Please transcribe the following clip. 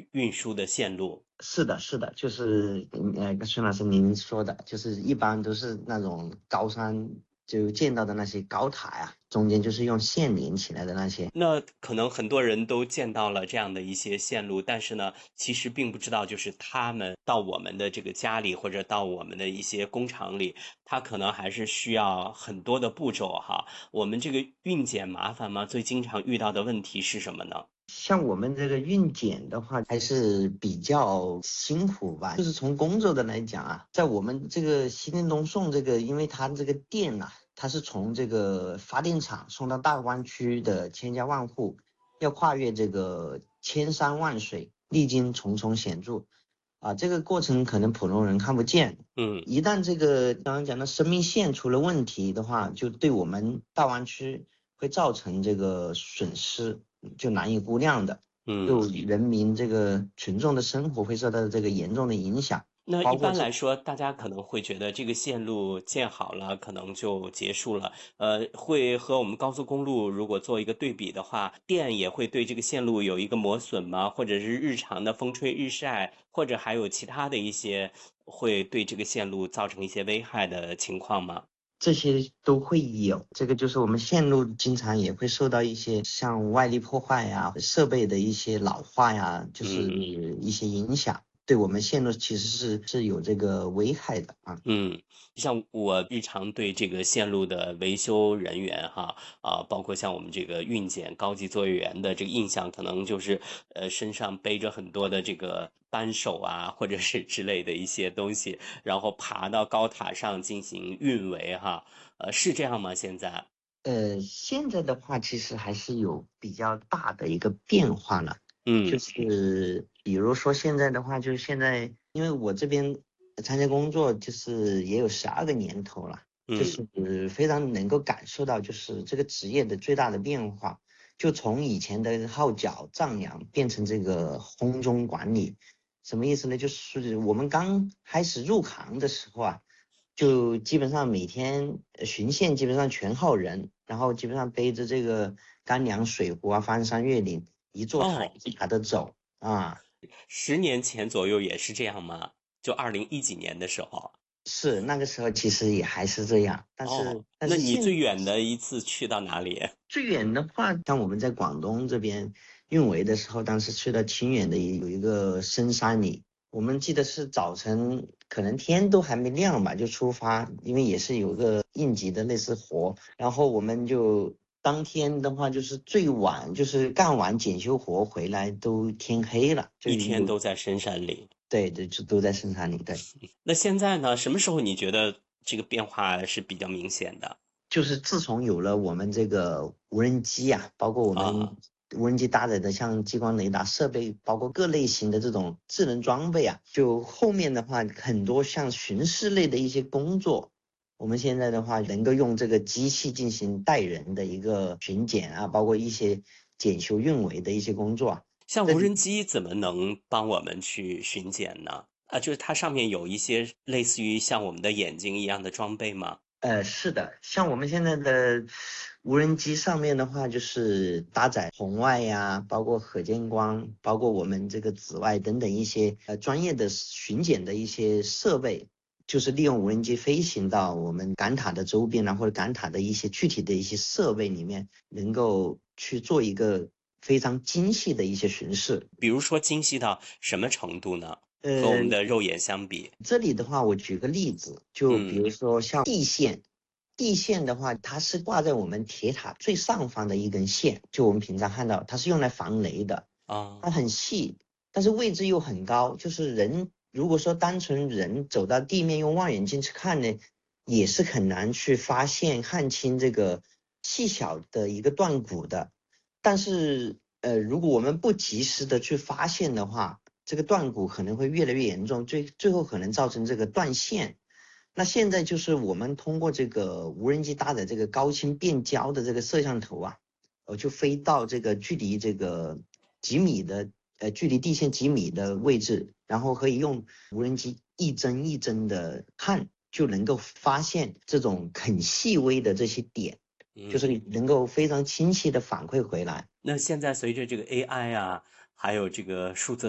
运输的线路。 是的，是的，就是孙老师您说的，就是一般都是那种高山就见到的那些高塔呀，中间就是用线连起来的那些。 那可能很多人都见到了这样的一些线路，但是呢，其实并不知道，就是他们到我们的这个家里或者到我们的一些工厂里，它可能还是需要很多的步骤哈。我们这个运检麻烦吗？最经常遇到的问题是什么呢？ 像我们这个运检的话，还是比较辛苦吧。就是从工作的来讲啊，在我们这个西电东送这个，因为它这个电呐、它是从这个发电厂送到大湾区的千家万户，要跨越这个千山万水，历经重重险阻啊。这个过程可能普通人看不见，一旦这个刚刚讲的生命线出了问题的话，就对我们大湾区会造成这个损失，就难以估量的。就人民这个群众的生活会受到这个严重的影响。 那一包括这般来说，大家可能会觉得这个线路建好了，可能就结束了。会和我们高速公路如果做一个对比的话，电也会对这个线路有一个磨损吗？或者是日常的风吹日晒，或者还有其他的一些会对这个线路造成一些危害的情况吗？ 这些都会有，这个就是我们线路经常也会受到一些像外力破坏呀、设备的一些老化呀，就是一些影响，对我们线路其实是有这个危害的啊。 像我日常对这个线路的维修人员哈，包括像我们这个运检高级作业员的这个印象，可能就是身上背着很多的这个扳手啊，或者是之类的一些东西，然后爬到高塔上进行运维哈，是这样吗？现在？ 现在的话，其实还是有比较大的一个变化了。就嗯是比如说现在的话，就是现在，因为我这边参加工作就是也有12个年头了，就嗯。 是非常能够感受到，就是这个职业的最大的变化，就从以前的号角丈量变成这个轰中管理。什么意思呢？就是我们刚开始入行的时候啊。就基本上每天巡线基本上全靠人，然后基本上背着这个干粮、水壶啊，翻山越岭，一座塔哦， 一塔的走啊。 10年前左右也是这样吗？就2010几年的时候。 是那个时候其实也还是这样，但哦， 是但那你是现最远的一次去到哪里？ 最远的话，像我们在广东这边运维的时候，当时去到清远的有一个深山里，我们记得是早晨，可能天都还没亮吧就出发，因为也是有个应急的类似活，然后我们就当天的话就是最晚就是干完检修活回来都天黑了，就一天有都在深山里。 对对，就都在深山里，对。 那现在呢？什么时候你觉得这个变化是比较明显的？ 就是自从有了我们这个无人机啊，包括我啊， 们无人机搭载的像激光雷达设备，包括各类型的这种智能装备啊，就后面的话很多像巡视类的一些工作，我们现在的话能够用这个机器进行带人的一个巡检啊，包括一些检修运维的一些工作啊。 像无人机怎么能帮我们去巡检呢？就是它上面有一些类似于像我们的眼睛一样的装备吗？ 是的，像我们现在的无人机上面的话，就是搭载红外呀，包括可见光，包括我们这个紫外等等一些专业的巡检的一些设备，就是利用无人机飞行到我们赶塔的周边啊，或者赶塔的一些具体的一些设备里面，能够去做一个非常精细的一些巡视。 比如说精细到什么程度呢？和我们呃， 的肉眼相比？ 这里的话，我举个例子，就比嗯， 如说像地线，地线的话，它是挂在我们铁塔最上方的一根线，就我们平常看到，它是用来防雷的， 啊。 它很细，但是位置又很高，就是人如果说单纯人走到地面用望远镜去看呢，也是很难去发现看清这个细小的一个断骨的。但是如果我们不及时的去发现的话，这个断骨可能会越来越严重，最后可能造成这个断线。那现在就是我们通过这个无人机搭载这个高清变焦的这个摄像头啊，就飞到这个距离这个几米的距离地线几米的位置，然后可以用无人机一帧一帧的看，就能够发现这种很细微的这些点，就是嗯。 能够非常清晰的反馈回来。 那现在随着这个 AI 啊，还有这个数字